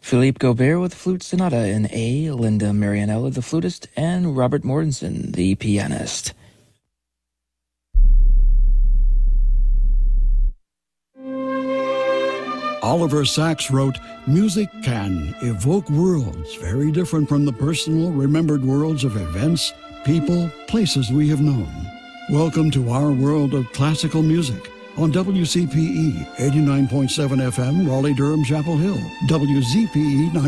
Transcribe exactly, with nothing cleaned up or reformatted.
Philippe Gobert with the Flute Sonata in A, Linda Marianella, the flutist, and Robert Mortensen, the pianist. Oliver Sacks wrote, "Music can evoke worlds very different from the personal, remembered worlds of events, people, places we have known. Welcome to our world of classical music on W C P E eighty-nine point seven F M, Raleigh-Durham, Chapel Hill, W Z P E